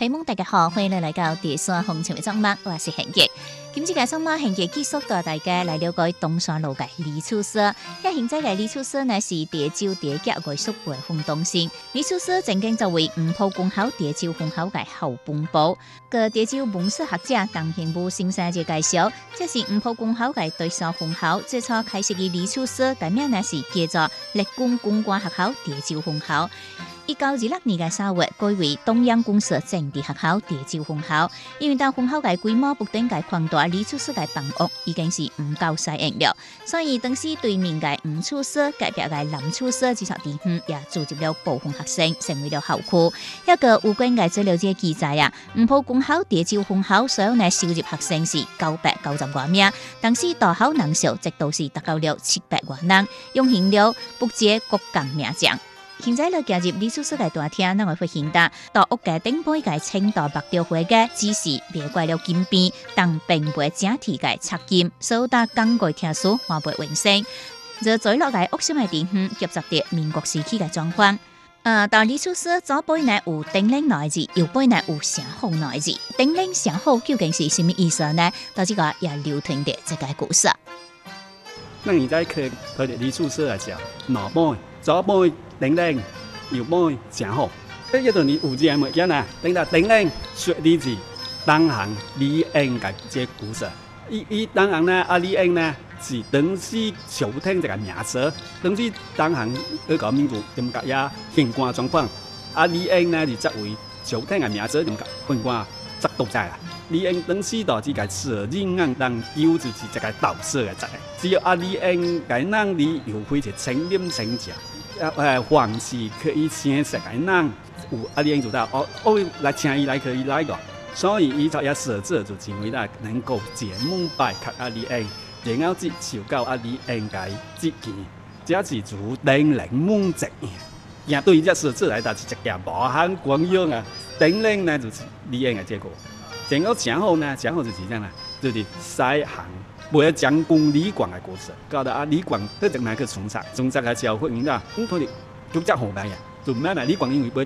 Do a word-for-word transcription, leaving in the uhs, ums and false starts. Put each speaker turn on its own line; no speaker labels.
朋友们大家好，欢迎来来到第三风情的节目，我是贤杰。今次嘅节目，贤杰继续带大家来了解东山路嘅李厝舍。遐现在嘅李厝舍呢是地州地甲艺术部嘅活动性。李厝舍曾经作为五埔公校地州分校嘅校本部，个地州文史学者陈兴武先生就介绍，这是五埔公校嘅对手分校，最初开设嘅李厝舍，改名呢是叫做立功公关学校地州分校。一九二六年嘅三月，改为东阳公社政治学校地州分校。因为当分校嘅规模不断嘅扩大，李厝舍嘅房屋已经是唔够使用了，所以当时对面嘅吴厝舍、隔壁嘅南厝舍这些地方也组织了部分学生，成为了校区。一个有关嘅资料这记载啊，五埔公校地州分校所有嘅收入学生是九百九十多名，当时大校人数直到是达到了七百多人，用行了不接各港名将。现在了加入李厝舍嘅大厅，咱会发现到到屋嘅顶杯嘅青岛白雕花嘅只是别怪了金边，但并未整体嘅插金，所有的工具听书还未完成。这墜落嘅屋上嘅地方，夾雜啲民國時期嘅狀況。呃，到李厝舍左邊呢有頂嶺兩個字，右邊呢有城號兩個字。頂嶺城號究竟是什麼意思呢？到這個也流傳嘅這個故事。
咱現在去佢哋李厝舍來講，右邊、左邊頂嶺，右邊城號。呢一度你有字物件啊，頂到頂嶺雪梨字，當行李英嘅這故事。伊伊當行呢，啊李英呢是當時朝廷一個名詞，當時當行嗰個民族點解也憲官狀況，啊李英呢是作為朝廷嘅名詞點解憲官執獨裁啦。李英當時就只個設任案當有就是一個盜竊嘅責任，只有啊李英個人李有非是清廉清正。誒，凡是可以請食嘅人，有啊，你應做到哦哦，來請伊來可以來個，所以伊就也設置就認為啦，能夠節目拜給啊李英，然後至受到啊李英嘅接見，這是做頂嶺滿職嘅。也對於這設置來講是一件無限光榮啊！頂嶺呢就是李英嘅結果，然後前後呢，前後就是這樣啦，就是西行。為咗將軍李廣嘅故事，搞到啊李廣佢就嚟去從賊，從賊嘅時候發現啦，咁佢哋就執好牌啊，做咩呢？李廣因為